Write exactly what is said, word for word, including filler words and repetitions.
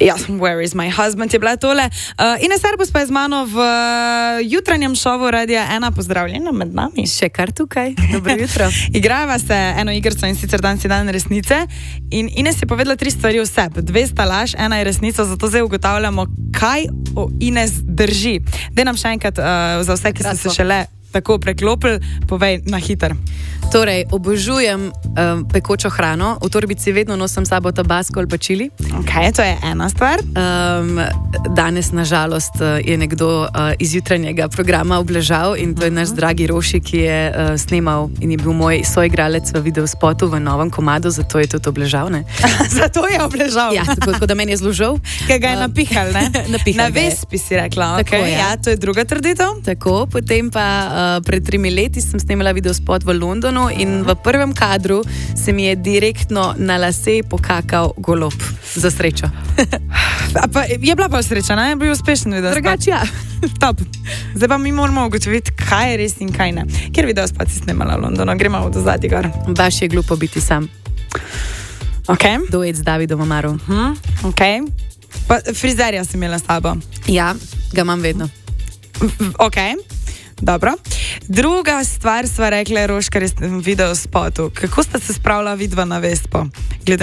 Ja, Where is my husband je bila tole. Uh, Ines Arbus pa je z mano v uh, jutranjem šovu Radia ena. Pozdravljena med nami. Še kar tukaj. Dobro jutro. Igrava se eno igrco in sicer dan si dan resnice. In Ines je povedala tri stvari o sebi. Dve sta laž, ena je resnica, zato zdaj ugotavljamo, kaj o Ines drži. Dej nam še enkrat uh, za vse, ki ste se šele tako preklopili, povej na hiter. Torej, obožujem um, pekočo hrano. V torbici vedno nosim sabo tabasko ali pa čili. Ok, to je ena stvar. Um, danes, nažalost, je nekdo uh, iz jutranjega programa obležal in to je naš dragi Roši, ki je uh, snemal in je bil moj soigralec v videospotu v novem komadu, zato je tudi obležal, ne? Zato je obležal? Ja, tako, tako da meni je zložil. Kaj ga je uh, napihal, ne? napihal Na vespi si rekla, ok. Tako, ja. Ja, to je druga trditev. Tako, potem pa uh, pred trimi leti sem snemala videospot v Londonu in v prvem kadru se mi je direktno na lase pokakal golob. Za srečo. Pa, je bila pa sreča, ne? Je bil uspešen videospot. Drugače, ja. Top. Zdaj pa mi moramo ugotoviti, kaj je res in kaj ne. Kjer videospot si snemala v Londonu? Gremo od zadnji gor. Baš je glupo biti sam. Ok. Duet z Davidom Amarom. Hmm, ok. Pa frizerja si imela s tabo? Ja, ga imam vedno. Ok. Dobro. Druga stvar sva rekla, Roškar je v videospotu. Kako sta se spravila vidva na vespo? Glede